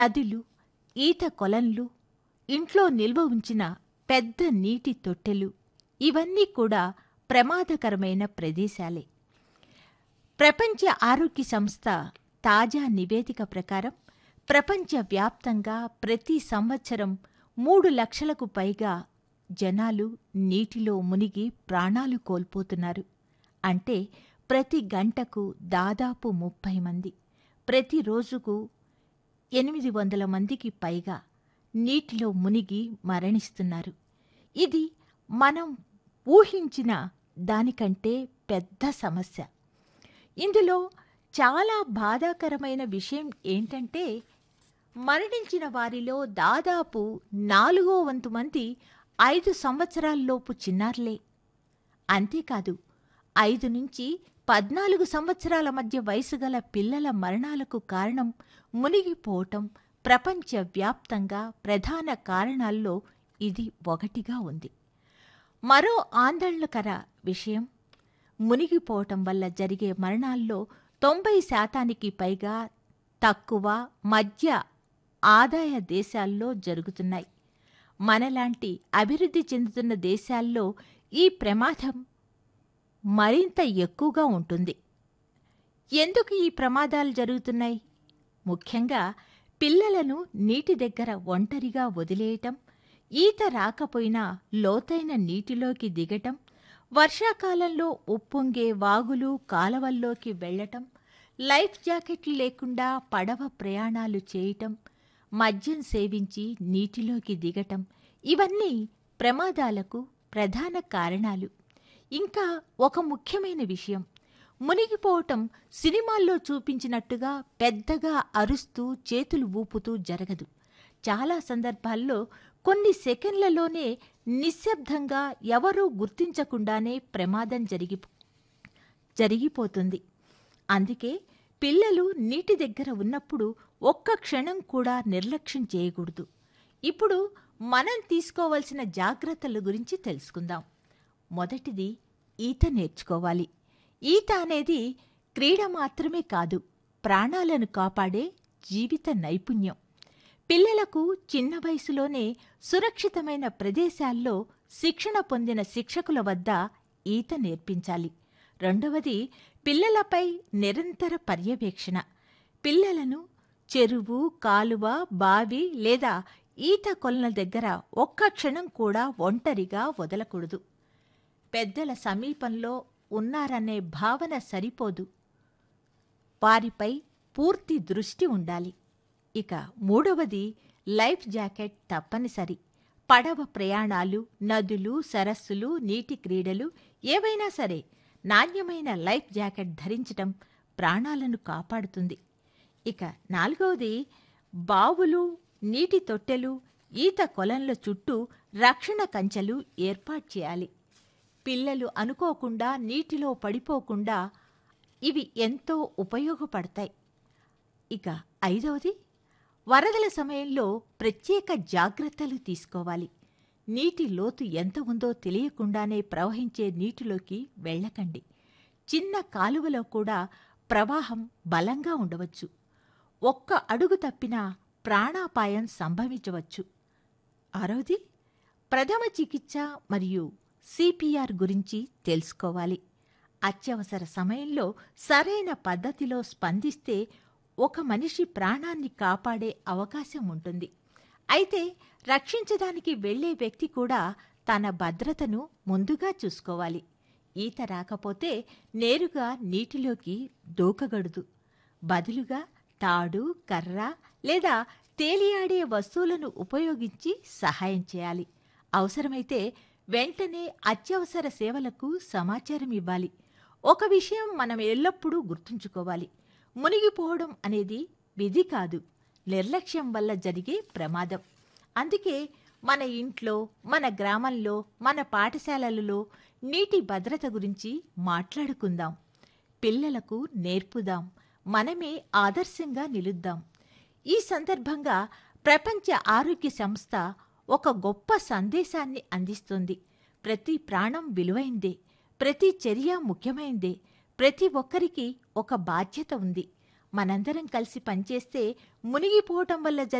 నదులు, ఈత కొలన్లు, ఇంట్లో నిల్వ ఉంచిన పెద్ద నీటి తొట్టెలు ఇవన్నీ కూడా ప్రమాదకరమైన ప్రదేశాలే. ప్రపంచ ఆరోగ్య సంస్థ తాజా నివేదిక ప్రకారం ప్రపంచవ్యాప్తంగా ప్రతి సంవత్సరం 3 లక్షలకు పైగా జనాలు నీటిలో మునిగి ప్రాణాలు కోల్పోతున్నారు. అంటే ప్రతి గంటకు దాదాపు 30 మంది, ప్రతి రోజుకు 800 మందికి పైగా నీటిలో మునిగి మరణిస్తున్నారు. ఇది మనం ఊహించిన దానికంటే పెద్ద సమస్య. ఇందులో చాలా బాధాకరమైన విషయం ఏంటంటే, మరణించిన వారిలో దాదాపు 4వ వంతు మంది 5 సంవత్సరాల్లోపు చిన్నారులే. అంతేకాదు, 5 నుంచి 14 సంవత్సరాల మధ్య వయసు గల పిల్లల మరణాలకు కారణం మునిగిపోవటం ప్రపంచవ్యాప్తంగా ప్రధాన కారణాల్లో ఇది ఒకటిగా ఉంది. మరో ఆందోళనకర విషయం, మునిగిపోవటం వల్ల జరిగే మరణాల్లో 90% పైగా తక్కువ, మధ్య ఆదాయ దేశాల్లో జరుగుతున్నాయి. మనలాంటి అభివృద్ధి చెందుతున్న దేశాల్లో ఈ ప్రమాదం మరింత ఎక్కువగా ఉంటుంది. ఎందుకు ఈ ప్రమాదాలు జరుగుతున్నాయి? ముఖ్యంగా పిల్లలను నీటి దగ్గర ఒంటరిగా వదిలేయటం, ఈత రాకపోయినా లోతైన నీటిలోకి దిగటం, వర్షాకాలంలో ఉప్పొంగే వాగులు, కాలవల్లోకి వెళ్లటం, లైఫ్ జాకెట్లు లేకుండా పడవ ప్రయాణాలు చేయటం, మద్యం సేవించి నీటిలోకి దిగటం ఇవన్నీ ప్రమాదాలకు ప్రధాన కారణాలు. ఇంకా ఒక ముఖ్యమైన విషయం, మునిగిపోవటం సినిమాల్లో చూపించినట్టుగా పెద్దగా అరుస్తూ చేతులు ఊపుతూ జరగదు. చాలా సందర్భాల్లో కొన్ని సెకండ్లలోనే నిశ్శబ్దంగా ఎవరూ గుర్తించకుండానే ప్రమాదం జరిగిపోతుంది. అందుకే పిల్లలు నీటి దగ్గర ఉన్నప్పుడు ఒక్క క్షణం కూడా నిర్లక్ష్యం చేయకూడదు. ఇప్పుడు మనం తీసుకోవలసిన జాగ్రత్తల గురించి తెలుసుకుందాం. మొదటిది, ఈత నేర్చుకోవాలి. ఈత అనేది క్రీడ మాత్రమే కాదు, ప్రాణాలను కాపాడే జీవిత నైపుణ్యం. పిల్లలకు చిన్న వయసులోనే సురక్షితమైన ప్రదేశాల్లో శిక్షణ పొందిన శిక్షకుల వద్ద ఈత నేర్పించాలి. రెండవది, పిల్లలపై నిరంతర పర్యవేక్షణ. పిల్లలను చెరువు, కాలువ, బావి లేదా ఈత కొలనుల దగ్గర ఒక్క క్షణం కూడా ఒంటరిగా వదలకూడదు. పెద్దల సమీపంలో ఉన్నారనే భావన సరిపోదు, వారిపై పూర్తి దృష్టి ఉండాలి. ఇక మూడవది, లైఫ్ జాకెట్ తప్పనిసరి. పడవ ప్రయాణాలు, నదులు, సరస్సులు, నీటి క్రీడలు ఏవైనా సరే నాణ్యమైన లైఫ్ జాకెట్ ధరించటం ప్రాణాలను కాపాడుతుంది. ఇక నాలుగవది, బావులు, నీటి తొట్టెలు, ఈత కొలన్ల చుట్టూ రక్షణ కంచెలు ఏర్పాటు చేయాలి. పిల్లలు అనుకోకుండా నీటిలో పడిపోకుండా ఇవి ఎంతో ఉపయోగపడతాయి. ఇక ఐదవది, వరదల సమయంలో ప్రత్యేక జాగ్రత్తలు తీసుకోవాలి. నీటి లోతు ఎంత ఉందో తెలియకుండానే ప్రవహించే నీటిలోకి వెళ్ళకండి. చిన్న కాలువలో కూడా ప్రవాహం బలంగా ఉండవచ్చు. ఒక్క అడుగు తప్పినా ప్రాణాపాయం సంభవించవచ్చు. ఆరోది, ప్రథమ చికిత్స మరియు సిపిఆర్ గురించి తెలుసుకోవాలి. అత్యవసర సమయంలో సరైన పద్ధతిలో స్పందిస్తే ఒక మనిషి ప్రాణాన్ని కాపాడే అవకాశం ఉంటుంది. అయితే రక్షించడానికి వెళ్లే వ్యక్తి కూడా తన భద్రతను ముందుగా చూసుకోవాలి. ఈత రాకపోతే నేరుగా నీటిలోకి దూకగలదు. బదులుగా తాడు, కర్ర లేదా తేలియాడే వస్తువులను ఉపయోగించి సహాయం చేయాలి. అవసరమైతే వెంటనే అత్యవసర సేవలకు సమాచారం ఇవ్వాలి. ఒక విషయం మనం ఎల్లప్పుడూ గుర్తుంచుకోవాలి, మునిగిపోవడం అనేది విధి కాదు, నిర్లక్ష్యం వల్ల జరిగే ప్రమాదం. అందుకే మన ఇంట్లో, మన గ్రామంలో, మన పాఠశాలలలో నీటి భద్రత గురించి మాట్లాడుకుందాం. పిల్లలకు నేర్పుదాం, మనమే ఆదర్శంగా నిలుద్దాం. ఈ సందర్భంగా ప్రపంచ ఆరోగ్య సంస్థ ఒక గొప్ప సందేశాన్ని అందిస్తుంది. ప్రతి ప్రాణం విలువైందే, ప్రతి చర్య ముఖ్యమైందే, ప్రతి ఒక్కరికి ఒక బాధ్యత ఉంది. మనందరం కలిసి పనిచేస్తే మునిగిపోవటం వల్ల